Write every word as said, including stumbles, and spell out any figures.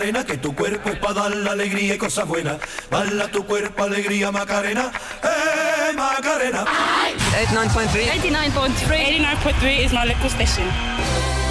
Que tu cuerpo es para dar la alegría y cosas buenas. Bala tu cuerpo, alegría, Macarena. ¡Eh, Macarena! eighty-nine point three. eighty-nine point three. eighty-nine point three is my local station.